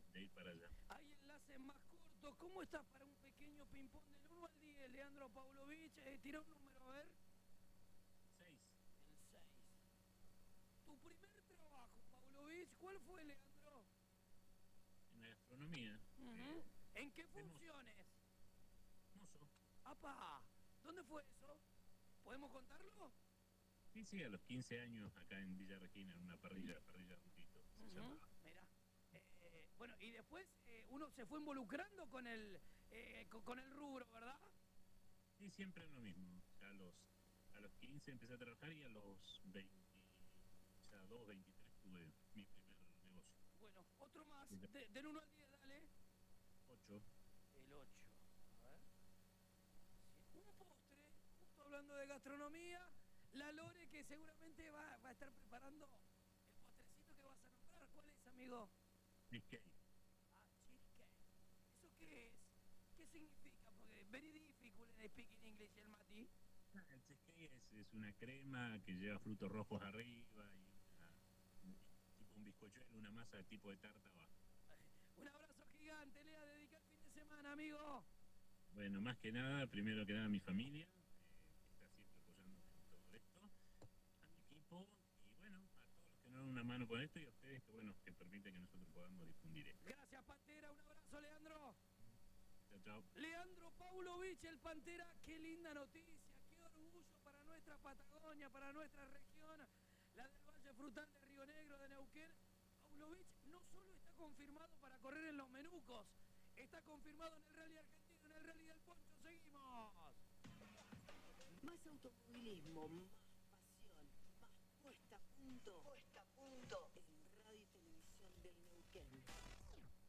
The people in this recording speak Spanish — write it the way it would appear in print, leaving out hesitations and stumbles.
de ir para allá. Hay enlaces más cortos. ¿Cómo estás para un pequeño ping-pong del 1 al 10, Leandro Pavlovich? Tira un número, a ver. 6. El 6. Tu primer trabajo, Pavlovich, ¿cuál fue, Leandro? En la gastronomía, ¿En qué de mozo. funciones? Mozo. ¡Apa! ¿Dónde fue eso? ¿Podemos contarlo? Sí, sí, a los 15 años acá en Villa Regina, en una parrilla un Tito, se llamaba. Mira. Bueno, y después uno se fue involucrando con el rubro, ¿verdad? Sí, siempre en lo mismo. A los 15 empecé a trabajar y a los 22, 23 tuve mi primer negocio. Bueno, otro más. Desde Del 1 al 10, dale. 8. El 8. A ver. Sí, un postre, justo hablando de gastronomía, la Lore que seguramente va a estar preparando el postrecito que vas a nombrar. ¿Cuál es, amigo? Cheesecake. Ah, cheesecake. ¿Eso qué es? ¿Qué significa? Porque very difficult in speaking English, el Mati. El cheesecake es una crema que lleva frutos rojos arriba y tipo un bizcochuelo, una masa tipo de tarta abajo. Un abrazo gigante, Lea, dedica el fin de semana, amigo. Bueno, más que nada, primero que nada, mi familia, que está siempre apoyándome en todo esto, a mi equipo y bueno, a todos los que nos dan una mano con esto y a ustedes que bueno, que permiten que nosotros podamos difundir esto. Gracias, Pantera. Un abrazo, Leandro. Chao, chao. Leandro Pavlovich, el Pantera. Qué linda noticia. Qué orgullo para nuestra Patagonia, para nuestra región. La del Valle Frutal de Río Negro, de Neuquén. Pavlovich no solo está confirmado para correr en los Menucos, está confirmado en el Rally Argentino, en el Rally del Poncho. Seguimos. Más automovilismo, más pasión, más puesta a punto.